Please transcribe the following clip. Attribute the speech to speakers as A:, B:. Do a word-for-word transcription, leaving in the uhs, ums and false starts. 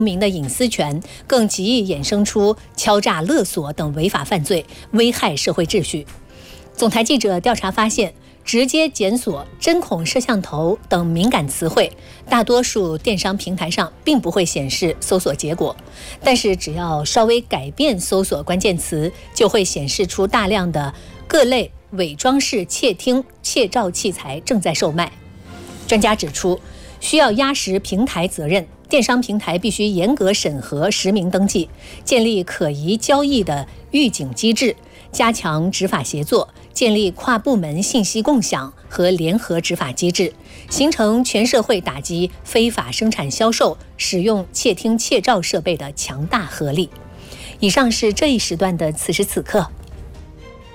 A: 民的隐私权，更极易衍生出敲诈勒索等违法犯罪，危害社会秩序。总台记者调查发现，直接检索针孔摄像头等敏感词汇，大多数电商平台上并不会显示搜索结果，但是只要稍微改变搜索关键词，就会显示出大量的各类伪装式窃听、窃照器材正在售卖。专家指出，需要压实平台责任，电商平台必须严格审核实名登记，建立可疑交易的预警机制，加强执法协作，建立跨部门信息共享和联合执法机制，形成全社会打击非法生产销售、使用窃听窃照设备的强大合力。以上是这一时段的此时此刻，